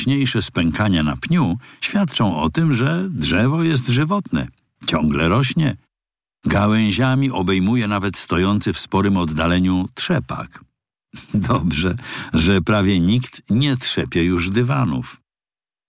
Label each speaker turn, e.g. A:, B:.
A: wcześniejsze spękania na pniu świadczą o tym, że drzewo jest żywotne. Ciągle rośnie. Gałęziami obejmuje nawet stojący w sporym oddaleniu trzepak. Dobrze, że prawie nikt nie trzepie już dywanów.